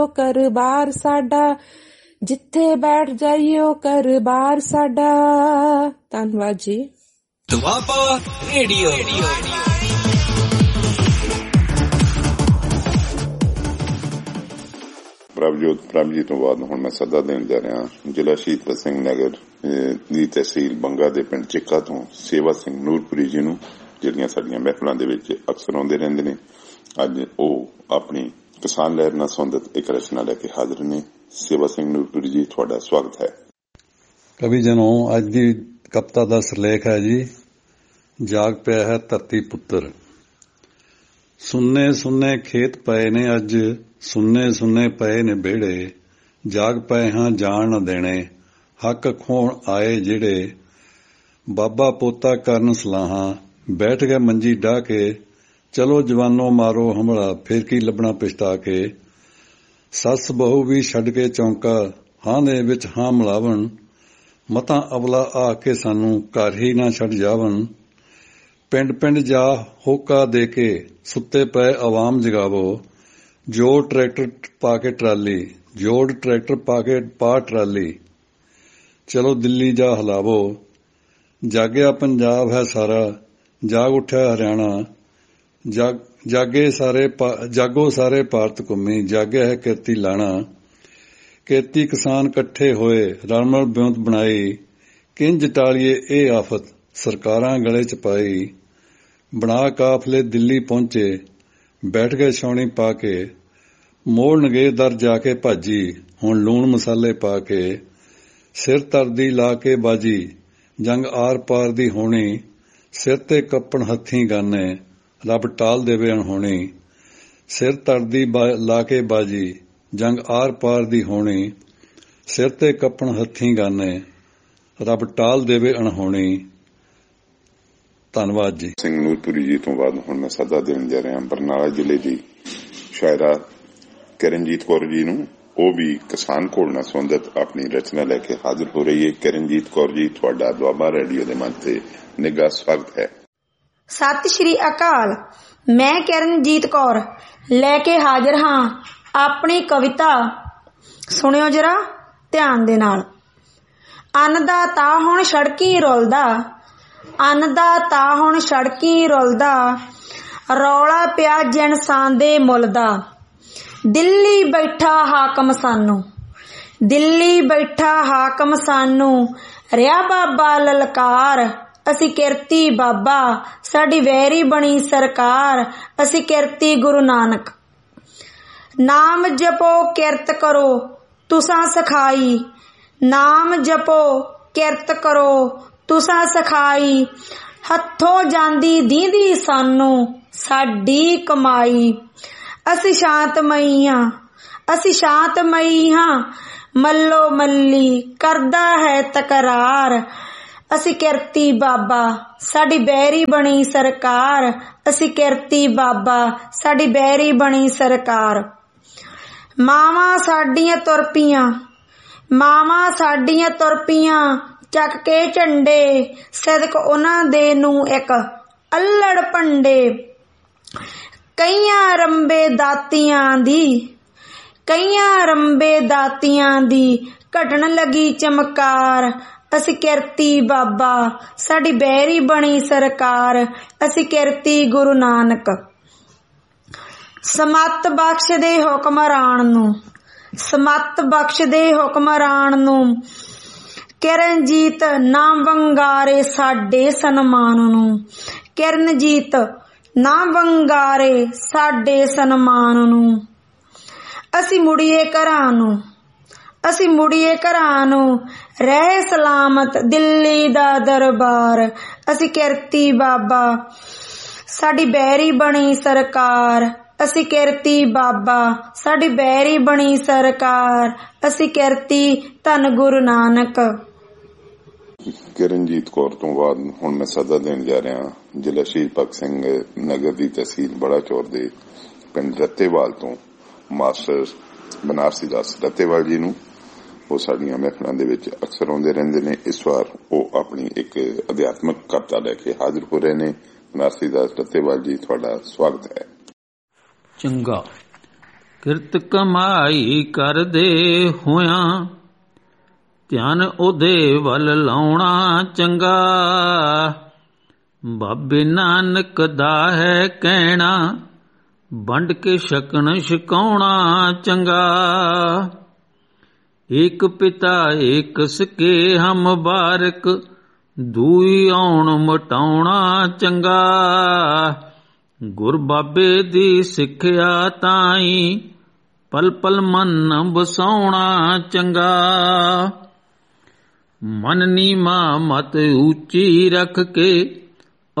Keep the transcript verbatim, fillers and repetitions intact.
ਕਰ ਬਾਰ ਸਾਡਾ, ਜਿੱਥੇ ਬੈਠ ਜਾਈਓ ਕਰ ਬਾਰ ਸਾਡਾ। ਧੰਨਵਾਦ ਜੀ। ਦੁਆਬਾ ਰੇਡੀਓ। ਪ੍ਰਭਜੋਤ ਪ੍ਰਭ ਜੀ ਤੋਂ ਬਾਅਦ ਹੁਣ ਮੈਂ ਸੱਦਾ ਦੇਣ ਜਾ ਰਿਹਾ ਜ਼ਿਲ੍ਹਾ ਸ਼ਹੀਦ ਭਗਤ ਸਿੰਘ ਨਗਰ ਦੀ ਤਹਿਸੀਲ ਬੰਗਾ ਦੇ ਪਿੰਡ ਚਿੱਕਾ ਤੋਂ ਸੇਵਾ ਸਿੰਘ ਨੂਰਪੁਰੀ ਜੀ ਨੂੰ, ਜਿਹੜੀਆਂ ਸਾਡੀਆਂ ਮਹਿਫਲਾਂ ਦੇ ਵਿੱਚ ਅਕਸਰ ਆਉਂਦੇ ਰਹਿੰਦੇ ਨੇ। ਅੱਜ ਉਹ ਆਪਣੀ ਕਿਸਾਨ ਲਹਿਰ ਨਾਲ ਸੰਬੰਧਿਤ ਇੱਕ ਰਚਨਾ ਲੈ ਕੇ ਹਾਜ਼ਰ ਨੇ। ਸੇਵਾ ਸਿੰਘ ਨੂਰਪੁਰੀ ਜੀ, ਤੁਹਾਡਾ ਸਵਾਗਤ ਹੈ। ਕਵੀ ਜਨੋਂ, ਅੱਜ ਦੀ ਕਵਿਤਾ ਦਾ ਸਿਰਲੇਖ ਹੈ ਜੀ, ਜਾਗ ਪਿਆ ਹੈ ਧਰਤੀ ਪੁੱਤਰ। ਸੁੰਨੇ ਸੁੰਨੇ ਖੇਤ ਪਏ ਨੇ ਅੱਜ, ਸੁੰਨੇ ਸੁੰਨੇ ਪਏ ਨੇ ਵਿਹੜੇ, ਜਾਗ ਪਏ ਹਾਂ ਜਾਣ ਨਾ ਦੇਣੇ, ਹੱਕ ਖੋਣ ਆਏ ਜਿਹੜੇ। ਬਾਬਾ ਪੋਤਾ ਕਰਨ ਸਲਾਹਾਂ, ਬੈਠ ਗਏ ਮੰਜੀ ਡਾਹ ਕੇ, ਚਲੋ ਜਵਾਨੋ ਮਾਰੋ ਹਮਲਾ, ਫਿਰ ਕੀ ਲੱਭਣਾ ਪਛਤਾ ਕੇ। ਸੱਸ ਬਹੂ ਵੀ ਛੱਡ ਕੇ ਚੌਂਕਾ, ਹਾਂ ਦੇ ਵਿੱਚ ਹਾਂ ਮਿਲਾਵਣ, ਮਤਾਂ ਅਵਲਾ ਆ ਕੇ ਸਾਨੂੰ ਘਰ ਹੀ ਨਾ ਛੱਡ ਜਾਵਣ। ਪਿੰਡ ਪਿੰਡ ਜਾ ਹੋਕਾ ਦੇ ਕੇ, ਸੁੱਤੇ ਪਏ ਆਵਾਮ ਜਗਾਵੋ, ਜੋੜ ਟਰੈਕਟਰ ਪਾ ਕੇ ਟਰਾਲੀ, ਜੋੜ ਟਰੈਕਟਰ ਪਾ ਕੇ ਪਾ ਟਰਾਲੀ, ਚਲੋ ਦਿੱਲੀ ਜਾ ਹਲਾਵੋ। ਜਾਗਿਆ ਪੰਜਾਬ ਹੈ ਸਾਰਾ, ਜਾਗ ਉੱਠਿਆ ਹਰਿਆਣਾ, ਜਾਗ ਜਾਗੇ ਸਾਰੇ ਜਾਗੋ ਸਾਰੇ ਭਾਰਤ ਘੁੰਮੀ, ਜਾਗਿਆ ਹੈ ਕਿਰਤੀ ਲਾਣਾ। ਕਿਰਤੀ ਕਿਸਾਨ ਇਕੱਠੇ ਹੋਏ, ਰਲਮਲ ਬਿਉਂਤ ਬਣਾਈ, ਕਿੰਜ ਟਾਲੀਏ ਇਹ ਆਫਤ, ਸਰਕਾਰਾਂ ਗਲੇ ਚ ਪਾਈ। ਬਣਾ ਕਾਫਲੇ ਦਿੱਲੀ ਪਹੁੰਚੇ, ਬੈਠ ਗਏ ਛਾਉਣੀ ਪਾ ਕੇ, ਮੋੜਨਗੇ ਦਰ ਜਾ ਕੇ ਭਾਜੀ, ਹੁਣ ਲੂਣ ਮਸਾਲੇ ਪਾ ਕੇ। ਸਿਰ ਤਰਦੀ ਲਾ ਕੇ ਬਾਜੀ, ਜੰਗ ਆਰ ਪਾਰ ਦੀ ਹੋਣੀ, ਸਿਰ ਤੇ ਕੱਪਣ ਹੱਥੀਂ ਗਾਨੇ, ਰੱਬ ਟਾਲ ਦੇਵੇ ਅਣਹੋਣੀ। ਸਿਰ ਤਰਦੀ ਲਾ ਕੇ ਬਾਜੀ, ਜੰਗ ਆਰ ਪਾਰ ਦੀ ਹੋਣੀ, ਸਿਰ ਤੇ ਕੱਪਣ ਹੱਥੀਂ ਗਾਨੇ, ਰੱਬ ਟਾਲ ਦੇਵੇ ਅਣਹੋਣੀ। ਧੰਨਵਾਦ ਜੀ। ਸਿੰਘ ਨੂਰਪੁਰੀ ਜੀ ਤੋਂ ਬਾਅਦ ਹੁਣ ਮੈਂ ਸੱਦਾ ਦੇਣ ਜਾ ਰਿਹਾ ਬਰਨਾਲਾ ਜ਼ਿਲ੍ਹੇ ਦੀ ਸ਼ਾਇਰਾ ਕਿਰਨਜੀਤ ਕੌਰ ਜੀ ਨੂੰ। ਉਹ ਵੀ ਕਿਸਾਨ ਘੋਲ ਨਾਲ ਸੰਬੰਧਿਤ ਆਪਣੀ ਰਚਨਾ ਲੈ ਕੇ ਹਾਜ਼ਰ ਹੋ ਰਹੀ ਹੈ। ਕਿਰਨਜੀਤ ਕੌਰ ਜੀ, ਤੁਹਾਡਾ ਦੁਆਬਾ ਰੇਡੀਓ ਦੇ ਮੰਚ ਤੇ ਨਿੱਘਾ ਸਵਾਗਤ ਹੈ। ਸਤਿ ਸ਼੍ਰੀ ਅਕਾਲ। ਮੈਂ ਕਿਰਨਜੀਤ ਕੌਰ ਲੈ ਕੇ ਹਾਜ਼ਰ ਹਾਂ ਆਪਣੀ ਕਵਿਤਾ। ਸੁਣਿਓ ਜਰਾ ਧਿਆਨ ਦੇ ਨਾਲ। ਅੰਨ ਦਾ ਤਾਂ ਹੁਣ ਸੜਕੀ ਰੁਲਦਾ, ਅੰਨ ਦਾ ਤਾਂ ਹੁਣ ਸੜਕੀ ਰੁਲਦਾ, ਰੌਲਾ ਪਿਆ ਜਿਨਸਾਨ ਦੇ ਮੁੱਲ ਦਾ। ਦਿੱਲੀ ਬੈਠਾ ਹਾਕਮ ਸਾਨੂੰ, ਦਿੱਲੀ ਬੈਠਾ ਹਾਕਮ ਸਾਨੂੰ, ਰਿਹਾ ਬਾਬਾ ਲਲਕਾਰ, ਅਸੀਂ ਕਿਰਤੀ ਬਾਬਾ, ਸਾਡੀ ਵੈਰੀ ਬਣੀ ਸਰਕਾਰ, ਅਸੀਂ ਕਿਰਤੀ ਗੁਰੂ ਨਾਨਕ। ਨਾਮ ਜਪੋ ਕਿਰਤ ਕਰੋ ਤੁਸਾਂ ਸਿਖਾਈ, ਨਾਮ ਜਪੋ ਕਿਰਤ ਕਰੋ ਤੁਸਾਂ ਸਿਖਾਈ, ਹੱਥੋਂ ਜਾਂਦੀ ਦੀਂਦੀ ਸਾਨੂੰ ਸਾਡੀ ਕਮਾਈ। ਅਸੀਂ ਸ਼ਾਂਤਮਈ ਹਾਂ, ਅਸੀਂ ਸ਼ਾਂਤਮਈ ਹਾਂ, ਮੱਲੋ ਮੱਲੀ ਕਰਦਾ ਹੈ ਤਕਰਾਰ, ਅਸੀਂ ਕਿਰਤੀ ਬਾਬਾ, ਸਾਡੀ ਬੈਰੀ ਬਣੀ ਸਰਕਾਰ, ਅਸੀਂ ਕਿਰਤੀ ਬਾਬਾ, ਸਾਡੀ ਬੈਰੀ ਬਣੀ ਸਰਕਾਰ। ਮਾਵਾਂ ਸਾਡੀਆਂ ਤੁਰ ਪਈਆਂ, ਮਾਵਾਂ ਸਾਡੀਆਂ ਤੁਰ ਪਈਆਂ, ਚੱਕ ਕੇ ਝੰਡੇ, ਸਦਕ ਉਹਨਾਂ ਦੇ ਨੂੰ ਇੱਕ ਅੱਲੜ ਭੰਡੇ। ਕਈਆਂ ਰੰਬੇ ਦਾਤੀਆਂ ਦੀ, ਕਈਆਂ ਰੰਬੇ ਦਾਤੀਆਂ ਦੀ, ਘਟਣ ਲੱਗੀ ਚਮਕਾਰ, ਅਸੀਂ ਕਿਰਤੀ ਬਾਬਾ, ਸਾਡੀ ਬੈਰੀ ਬਣੀ ਸਰਕਾਰ, ਅਸੀਂ ਕਿਰਤੀ ਗੁਰੂ ਨਾਨਕ। ਸਮੱਤ ਬਖਸ਼ ਦੇ ਹੁਕਮਰਾਨ ਨੂੰ, ਸਮੱਤ ਬਖਸ਼ ਦੇ ਹੁਕਮਰਾਨ ਨੂੰ, ਕਿਰਨਜੀਤ ਨਾ ਵੰਗਾਰੇ ਸਾਡੇ ਸਨਮਾਨ ਨੂੰ, ਕਿਰਨਜੀਤ ਨਾ ਵੰਗਾਰੇ ਸਾਡੇ ਸਨਮਾਨ ਨੂੰ। ਅਸੀਂ ਮੁੜੀਏ ਘਰਾਂ ਨੂੰ, ਅਸੀਂ ਮੁੜੀਏ ਘਰਾਂ ਨੂੰ, ਰਹਿ ਸਲਾਮਤ ਦਿੱਲੀ ਦਾ ਦਰਬਾਰ, ਅਸੀਂ ਕਿਰਤੀ ਬਾਬਾ, ਸਾਡੀ ਬੈਰੀ ਬਣੀ ਸਰਕਾਰ, ਅਸੀਂ ਕਿਰਤੀ ਬਾਬਾ, ਸਾਡੀ ਬੈਰੀ ਬਣੀ ਸਰਕਾਰ, ਅਸੀਂ ਕਿਰਤੀ ਧੰਨ ਗੁਰੂ ਨਾਨਕ। ਕਿਰਨਜੀਤ ਕੌਰ ਤੋਂ ਬਾਅਦ ਹੁਣ ਮੈਂ ਸੱਦਾ ਦੇਣ ਜਾ ਰਿਹਾ ਜ਼ਿਲ੍ਹਾ ਸ਼ਹੀਦ ਭਗਤ ਸਿੰਘ ਨਗਰ ਦੀ ਤਹਿਸੀਲ ਬੜਾਚੌਰ ਦੇ ਪਿੰਡ ਰੱਤੇਵਾਲ ਤੋਂ ਮਾਸਟਰ ਬਨਾਰਸੀ ਦਾਸ ਰੱਤੇਵਾਲ ਜੀ ਨੂੰ। ਉਹ ਸਾਡੀਆਂ ਮਹਿਫਲਾਂ ਦੇ ਵਿੱਚ ਅਕਸਰ ਆਉਂਦੇ ਰਹਿੰਦੇ ਨੇ। ਇਸ ਵਾਰ ਉਹ ਆਪਣੀ ਇੱਕ ਅਧਿਆਤਮਕ ਕਵਿਤਾ ਲੈ ਕੇ ਹਾਜ਼ਰ ਹੋ ਰਹੇ ਨੇ। ਬਨਾਰਸੀ ਦਾਸ ਰੱਤੇਵਾਲ ਜੀ, ਤੁਹਾਡਾ ਸਵਾਗਤ ਹੈ। ਚੰਗਾ। ਕਿਰਤ ਕਮਾਈ ਕਰਦੇ ਹੋਇਆਂ ਧਿਆਨ ਉਹਦੇ ਵੱਲ ਲਾਉਣਾ ਚੰਗਾ। ਬਾਬੇ ਨਾਨਕ ਦਾ ਹੈ ਕਹਿਣਾ ਵੰਡ ਕੇ ਛਕਣ ਛਕਾਉਣਾ ਚੰਗਾ। ਏਕ ਪਿਤਾ ਏਕ ਸਕੇ ਹਮ ਬਾਰਕ ਦੂਈ ਆਉਣ ਮਟਾਉਣਾ ਚੰਗਾ। ਗੁਰ ਬਾਬੇ ਦੀ ਸਿੱਖਿਆ ਤਾਈ ਪਲ ਪਲ ਮਨ ਬਸਾਉਣਾ ਚੰਗਾ। ਮਨ ਨੀਮਾ ਮਤ ਉੱਚੀ ਰੱਖ ਕੇ